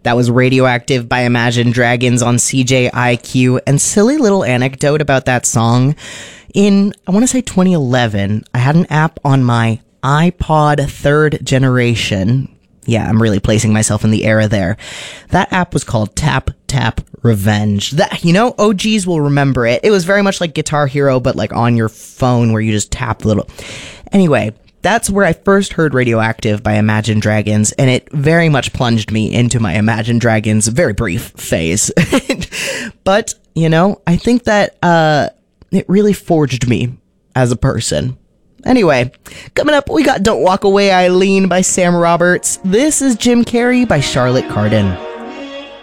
That was Radioactive by Imagine Dragons on CJIQ. And silly little anecdote about that song. In, I want to say 2011, I had an app on my iPod 3rd generation. Yeah, I'm really placing myself in the era there. That app was called Tap Tap Revenge. That, OGs will remember it. It was very much like Guitar Hero, but like on your phone where you just tap the little... Anyway, that's where I first heard Radioactive by Imagine Dragons, and it very much plunged me into my Imagine Dragons very brief phase. But, I think that it really forged me as a person. Anyway, coming up, we got Don't Walk Away, Eileen by Sam Roberts. This is Jim Carrey by Charlotte Cardin.